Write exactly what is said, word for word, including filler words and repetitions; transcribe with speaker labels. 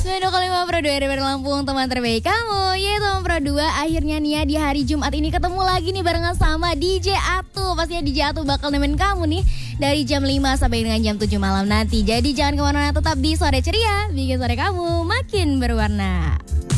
Speaker 1: sembilan koma lima Pro dua R R Lampung, teman terbaik kamu. Yeay teman Pro dua, akhirnya nih ya di hari Jumat ini ketemu lagi nih barengan sama D J Atu. Pastinya D J Atu bakal nemenin kamu nih dari jam lima sampai dengan jam tujuh malam nanti. Jadi jangan kemana-mana, tetap di Sore Ceria, bikin sore kamu makin berwarna.